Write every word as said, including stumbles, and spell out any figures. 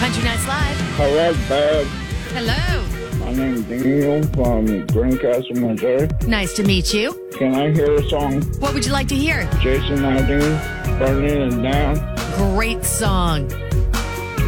Country Nights Live. Hello, Bob. Hello. My name's Daniel from Greencastle, Missouri. Nice to meet you. Can I hear a song? What would you like to hear? Jason Aldean, Burning It Down. Great song.